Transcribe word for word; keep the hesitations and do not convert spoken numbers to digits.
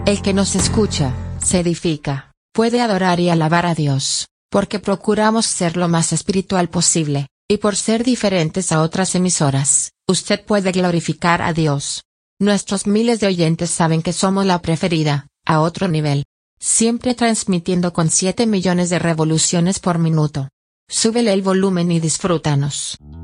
El que nos escucha, se edifica, puede adorar y alabar a Dios, porque procuramos ser lo más espiritual posible, y por ser diferentes a otras emisoras, usted puede glorificar a Dios. Nuestros miles de oyentes saben que somos la preferida, a otro nivel. Siempre transmitiendo con siete millones de revoluciones por minuto. Súbele el volumen y disfrútanos.